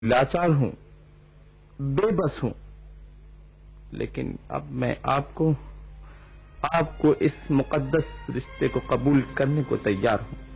लाचार हूं, बेबस हूं, लेकिन अब मैं आपको इस मुकद्दस रिश्ते को कबूल करने को तैयार हूं।